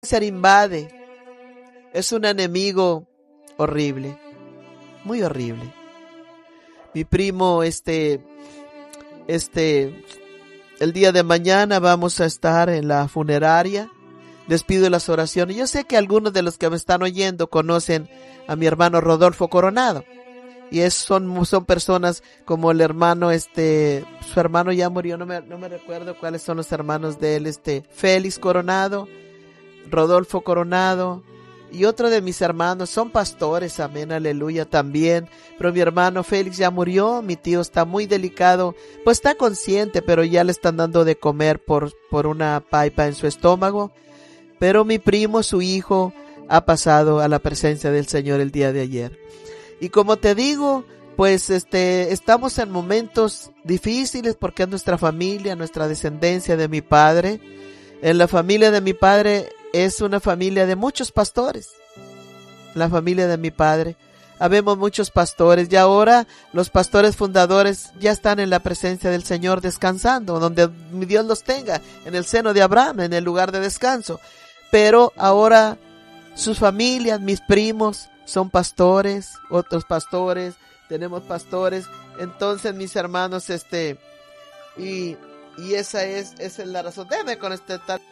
cáncer invade. Es un enemigo horrible, muy horrible. Mi primo, el día de mañana vamos a estar en la funeraria. Les pido las oraciones. Yo sé que algunos de los que me están oyendo conocen a mi hermano Rodolfo Coronado. Y son personas como el hermano, su hermano ya murió, no me recuerdo cuáles son los hermanos de él, Félix Coronado, Rodolfo Coronado, y otro de mis hermanos, son pastores, amén, aleluya, también, pero mi hermano Félix ya murió, mi tío está muy delicado, pues está consciente, pero ya le están dando de comer por una paipa en su estómago, pero mi primo, su hijo, ha pasado a la presencia del Señor el día de ayer. Y como te digo, pues estamos en momentos difíciles porque es nuestra familia, nuestra descendencia de mi padre. En la familia de mi padre es una familia de muchos pastores. La familia de mi padre. Habemos muchos pastores y ahora los pastores fundadores ya están en la presencia del Señor descansando, donde Dios los tenga, en el seno de Abraham, en el lugar de descanso. Pero ahora sus familias, mis primos, son pastores, otros pastores, tenemos pastores, entonces mis hermanos, y esa es la razón. Déjame con tal